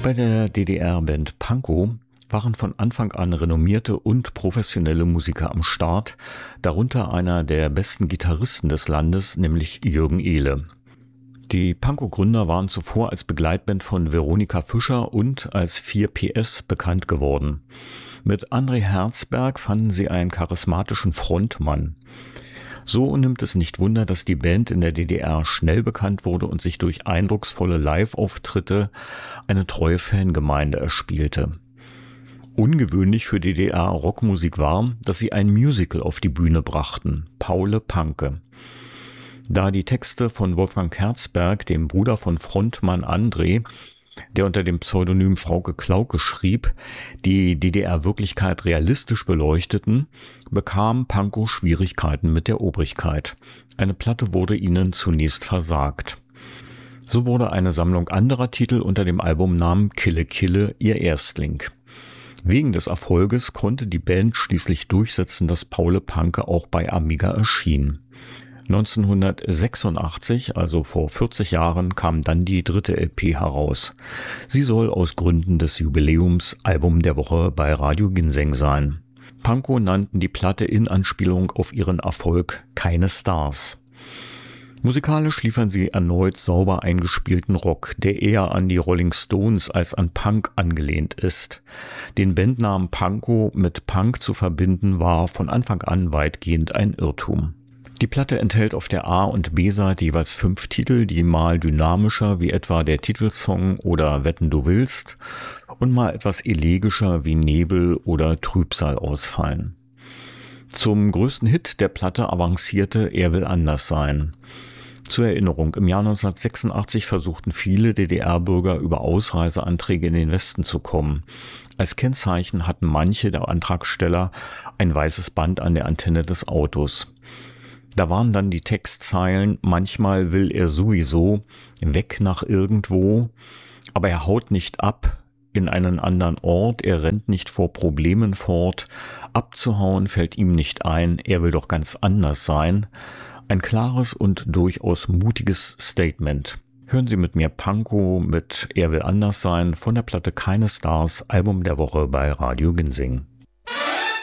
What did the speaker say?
Bei der DDR-Band Pankow waren von Anfang an renommierte und professionelle Musiker am Start, darunter einer der besten Gitarristen des Landes, nämlich Jürgen Ehle. Die Pankow-Gründer waren zuvor als Begleitband von Veronika Fischer und als 4PS bekannt geworden. Mit André Herzberg fanden sie einen charismatischen Frontmann. So nimmt es nicht Wunder, dass die Band in der DDR schnell bekannt wurde und sich durch eindrucksvolle Live-Auftritte eine treue Fangemeinde erspielte. Ungewöhnlich für DDR-Rockmusik war, dass sie ein Musical auf die Bühne brachten, Paule Panke. Da die Texte von Wolfgang Herzberg, dem Bruder von Frontmann André, der unter dem Pseudonym Frauke Klauke schrieb, die DDR-Wirklichkeit realistisch beleuchteten, bekam Pankow Schwierigkeiten mit der Obrigkeit. Eine Platte wurde ihnen zunächst versagt. So wurde eine Sammlung anderer Titel unter dem Albumnamen Kille Kille ihr Erstling. Wegen des Erfolges konnte die Band schließlich durchsetzen, dass Paule Panke auch bei Amiga erschien. 1986, also vor 40 Jahren, kam dann die dritte LP heraus. Sie soll aus Gründen des Jubiläums Album der Woche bei Radio Ginseng sein. Pankow nannten die Platte in Anspielung auf ihren Erfolg Keine Stars. Musikalisch liefern sie erneut sauber eingespielten Rock, der eher an die Rolling Stones als an Punk angelehnt ist. Den Bandnamen Pankow mit Punk zu verbinden, war von Anfang an weitgehend ein Irrtum. Die Platte enthält auf der A- und B-Seite jeweils 5 Titel, die mal dynamischer wie etwa der Titelsong oder Wetten du willst und mal etwas elegischer wie Nebel oder Trübsal ausfallen. Zum größten Hit der Platte avancierte Er will anders sein. Zur Erinnerung, im Jahr 1986 versuchten viele DDR-Bürger über Ausreiseanträge in den Westen zu kommen. Als Kennzeichen hatten manche der Antragsteller ein weißes Band an der Antenne des Autos. Da waren dann die Textzeilen: Manchmal will er sowieso weg nach irgendwo, aber er haut nicht ab in einen anderen Ort, er rennt nicht vor Problemen fort, abzuhauen fällt ihm nicht ein, er will doch ganz anders sein. Ein klares und durchaus mutiges Statement. Hören Sie mit mir Pankow mit Er will anders sein von der Platte Keine Stars, Album der Woche bei Radio Ginseng.